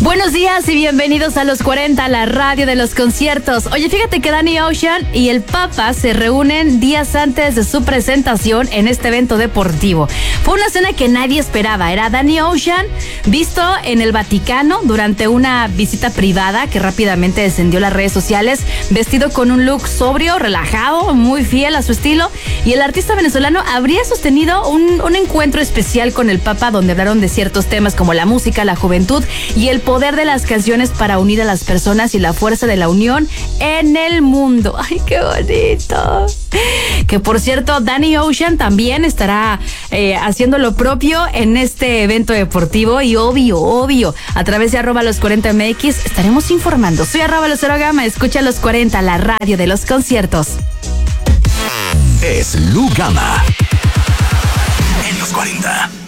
Buenos días y bienvenidos a Los 40, la radio de los conciertos. Oye, fíjate que Danny Ocean y el Papa se reúnen días antes de su presentación en este evento deportivo. Fue una escena que nadie esperaba. Era Danny Ocean visto en el Vaticano durante una visita privada que rápidamente descendió las redes sociales, vestido con un look sobrio, relajado, muy fiel a su estilo. Y el artista venezolano habría sostenido un encuentro especial con el Papa, donde hablaron de ciertos temas como la música, la juventud y el poder de las canciones para unir a las personas y la fuerza de la unión en el mundo. ¡Ay, qué bonito! Que por cierto, Danny Ocean también estará haciendo lo propio en este evento deportivo y obvio, a través de @los40mx estaremos informando. Soy @LuceroGama, escucha Los 40, la radio de los conciertos. Es Lu Gama en Los 40.